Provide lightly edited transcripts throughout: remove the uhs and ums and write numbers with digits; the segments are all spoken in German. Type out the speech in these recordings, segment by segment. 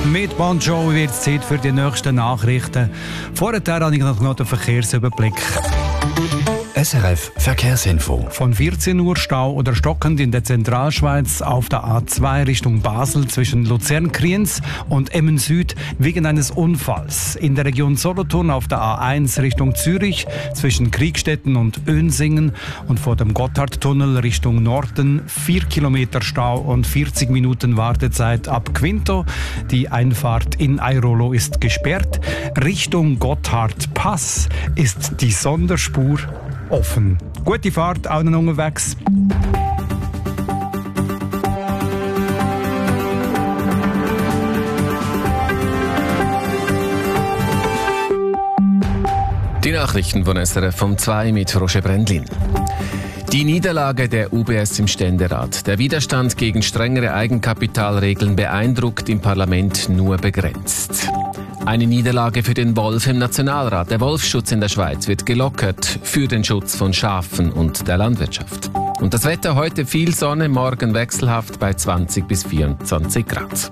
Mit Bon Jovi wird es Zeit für die nächsten Nachrichten. Vorher habe ich noch den Verkehrsüberblick. SRF Verkehrsinfo. Von 14 Uhr Stau oder stockend in der Zentralschweiz auf der A2 Richtung Basel zwischen Luzern-Kriens und Emmen Süd wegen eines Unfalls. In der Region Solothurn auf der A1 Richtung Zürich zwischen Kriegstetten und Önsingen und vor dem Gotthardtunnel Richtung Norden 4 Kilometer Stau und 40 Minuten Wartezeit ab Quinto. Die Einfahrt in Airolo ist gesperrt. Richtung Gotthardpass ist die Sonderspur offen. Gute Fahrt, allen unterwegs. Die Nachrichten von SRF vom 2 mit Roger Brendlin. Die Niederlage der UBS im Ständerat. Der Widerstand gegen strengere Eigenkapitalregeln beeindruckt im Parlament nur begrenzt. Eine Niederlage für den Wolf im Nationalrat. Der Wolfsschutz in der Schweiz wird gelockert für den Schutz von Schafen und der Landwirtschaft. Und das Wetter heute viel Sonne, morgen wechselhaft bei 20 bis 24 Grad.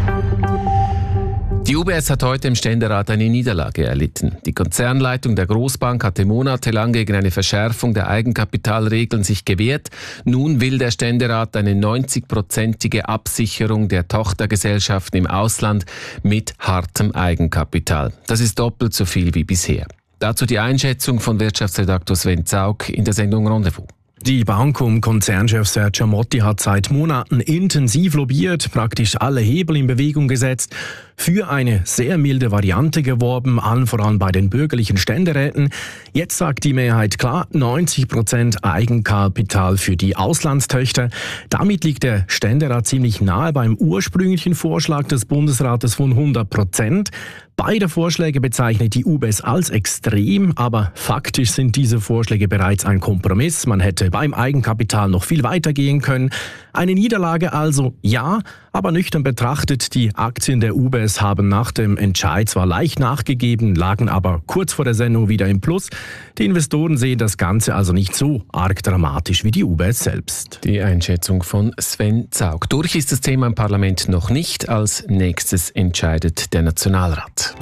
Die UBS hat heute im Ständerat eine Niederlage erlitten. Die Konzernleitung der Grossbank hatte monatelang gegen eine Verschärfung der Eigenkapitalregeln sich gewehrt. Nun will der Ständerat eine 90-prozentige Absicherung der Tochtergesellschaften im Ausland mit hartem Eigenkapital. Das ist doppelt so viel wie bisher. Dazu die Einschätzung von Wirtschaftsredaktor Sven Zaug in der Sendung Rendezvous. Die Bankum-Konzernchef Sergio Motti hat seit Monaten intensiv lobbyiert, praktisch alle Hebel in Bewegung gesetzt, für eine sehr milde Variante geworben, allen voran bei den bürgerlichen Ständeräten. Jetzt sagt die Mehrheit klar, 90% Eigenkapital für die Auslandstöchter. Damit liegt der Ständerat ziemlich nahe beim ursprünglichen Vorschlag des Bundesrates von 100%. Beide Vorschläge bezeichnet die UBS als extrem, aber faktisch sind diese Vorschläge bereits ein Kompromiss. Man hätte beim Eigenkapital noch viel weiter gehen können. Eine Niederlage also ja, aber nüchtern betrachtet, die Aktien der UBS haben nach dem Entscheid zwar leicht nachgegeben, lagen aber kurz vor der Sendung wieder im Plus. Die Investoren sehen das Ganze also nicht so arg dramatisch wie die UBS selbst. Die Einschätzung von Sven Zaug. Durch ist das Thema im Parlament noch nicht. Als nächstes entscheidet der Nationalrat.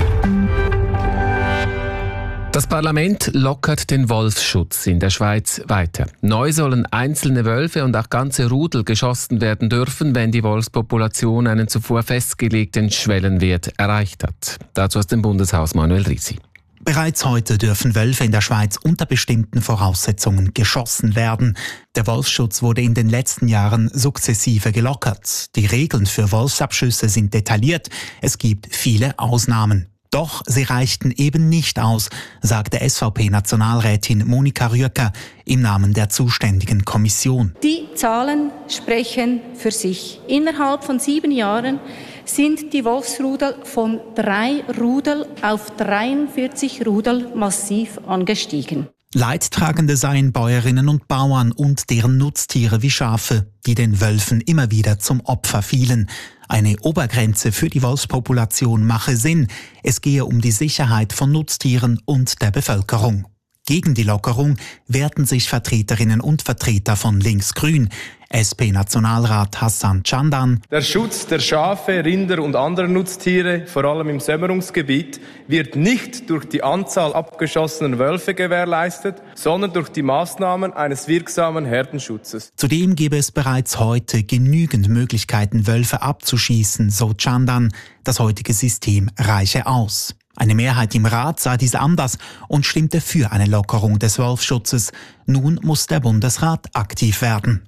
Das Parlament lockert den Wolfsschutz in der Schweiz weiter. Neu sollen einzelne Wölfe und auch ganze Rudel geschossen werden dürfen, wenn die Wolfspopulation einen zuvor festgelegten Schwellenwert erreicht hat. Dazu aus dem Bundeshaus Manuel Risi. Bereits heute dürfen Wölfe in der Schweiz unter bestimmten Voraussetzungen geschossen werden. Der Wolfsschutz wurde in den letzten Jahren sukzessive gelockert. Die Regeln für Wolfsabschüsse sind detailliert. Es gibt viele Ausnahmen. Doch sie reichten eben nicht aus, sagte SVP-Nationalrätin Monika Rüecker im Namen der zuständigen Kommission. Die Zahlen sprechen für sich. Innerhalb von 7 Jahren sind die Wolfsrudel von 3 Rudel auf 43 Rudel massiv angestiegen. Leidtragende seien Bäuerinnen und Bauern und deren Nutztiere wie Schafe, die den Wölfen immer wieder zum Opfer fielen. Eine Obergrenze für die Wolfspopulation mache Sinn. Es gehe um die Sicherheit von Nutztieren und der Bevölkerung. Gegen die Lockerung wehrten sich Vertreterinnen und Vertreter von Links-Grün. SP-Nationalrat Hassan Candan. Der Schutz der Schafe, Rinder und anderer Nutztiere, vor allem im Sämmerungsgebiet, wird nicht durch die Anzahl abgeschossener Wölfe gewährleistet, sondern durch die Maßnahmen eines wirksamen Herdenschutzes. Zudem gäbe es bereits heute genügend Möglichkeiten, Wölfe abzuschießen, so Candan. Das heutige System reiche aus. Eine Mehrheit im Rat sah dies anders und stimmte für eine Lockerung des Wolfschutzes. Nun muss der Bundesrat aktiv werden.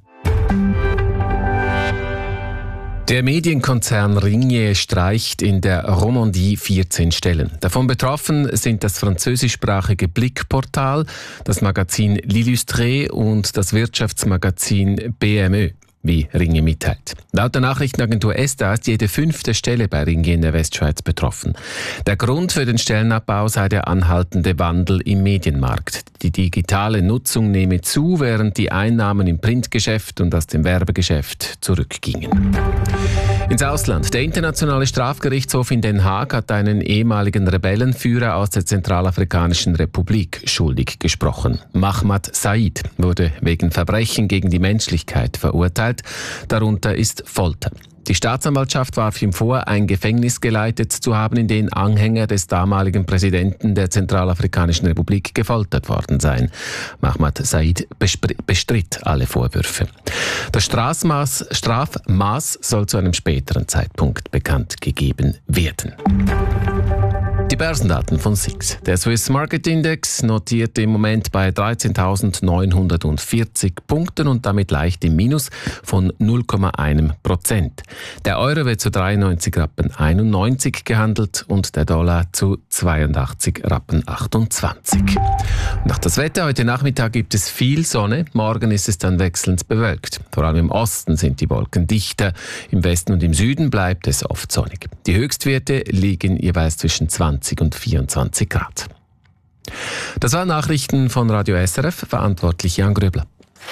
Der Medienkonzern Ringier streicht in der Romandie 14 Stellen. Davon betroffen sind das französischsprachige Blick-Portal, das Magazin L'Illustré und das Wirtschaftsmagazin BMÖ, wie Ringier mitteilt. Laut der Nachrichtenagentur ESTA ist jede 5. Stelle bei Ringier in der Westschweiz betroffen. Der Grund für den Stellenabbau sei der anhaltende Wandel im Medienmarkt. Die digitale Nutzung nehme zu, während die Einnahmen im Printgeschäft und aus dem Werbegeschäft zurückgingen. Ins Ausland. Der Internationale Strafgerichtshof in Den Haag hat einen ehemaligen Rebellenführer aus der Zentralafrikanischen Republik schuldig gesprochen. Mahmad Said wurde wegen Verbrechen gegen die Menschlichkeit verurteilt. Darunter ist Folter. Die Staatsanwaltschaft warf ihm vor, ein Gefängnis geleitet zu haben, in dem Anhänger des damaligen Präsidenten der Zentralafrikanischen Republik gefoltert worden seien. Mahmoud Said bestritt alle Vorwürfe. Das Strafmaß soll zu einem späteren Zeitpunkt bekannt gegeben werden. Die Börsendaten von SIX. Der Swiss Market Index notiert im Moment bei 13.940 Punkten und damit leicht im Minus von 0,1%. Der Euro wird zu 93,91 Rappen gehandelt und der Dollar zu 82,28 Rappen. Nach das Wetter, heute Nachmittag gibt es viel Sonne, morgen ist es dann wechselnd bewölkt. Vor allem im Osten sind die Wolken dichter, im Westen und im Süden bleibt es oft sonnig. Die Höchstwerte liegen jeweils zwischen 20 und 24 Grad. Das waren Nachrichten von Radio SRF, verantwortlich Jan Gröbler.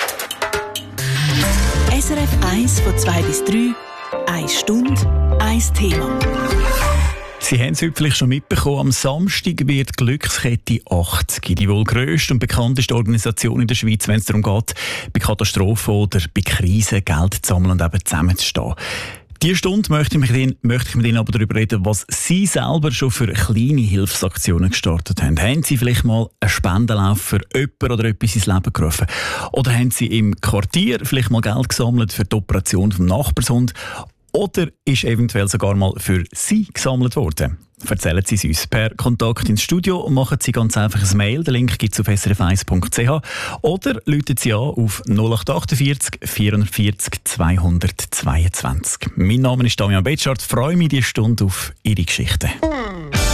SRF 1 von 2 bis 3, 1 Stunde, 1 Thema. Sie haben es heute vielleicht schon mitbekommen, am Samstag wird die Glückskette 80, die wohl grösste und bekannteste Organisation in der Schweiz, wenn es darum geht, bei Katastrophen oder bei Krisen Geld zu sammeln und eben zusammenzustehen. Diese Stunde möchte ich mit Ihnen aber darüber reden, was Sie selber schon für kleine Hilfsaktionen gestartet haben. Haben Sie vielleicht mal einen Spendenlauf für jemanden oder etwas ins Leben gerufen? Oder haben Sie im Quartier vielleicht mal Geld gesammelt für die Operation vom Nachbarshund? Oder ist eventuell sogar mal für Sie gesammelt worden? Erzählen Sie es uns per Kontakt ins Studio und machen Sie ganz einfach ein Mail. Den Link gibt es auf srf1.ch. Oder rufen Sie an auf 0848 440 222. Mein Name ist Damian Betschart. Ich freue mich diese Stunde auf Ihre Geschichte.